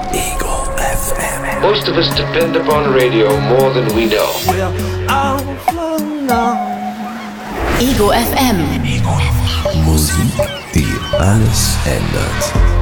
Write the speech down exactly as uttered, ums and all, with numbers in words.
Ego F M. Most of us depend upon radio more than we know. Ego F M. Ego F M. Musik, die alles ändert.